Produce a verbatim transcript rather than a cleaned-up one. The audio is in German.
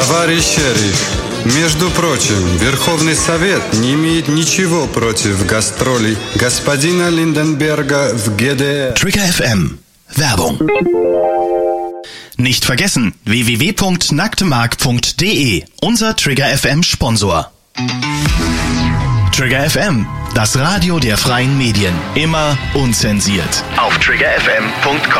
Товарищ шериф, между прочим, Верховный Совет не имеет ничего против гастролей господина Lindenberger в G D R. Trigger F M. Werbung. Nicht vergessen, w w w punkt nacktemark punkt d e, unser Trigger F M Sponsor. Trigger F M, das Radio der freien Medien. Immer unzensiert. Auf trigger f m punkt com.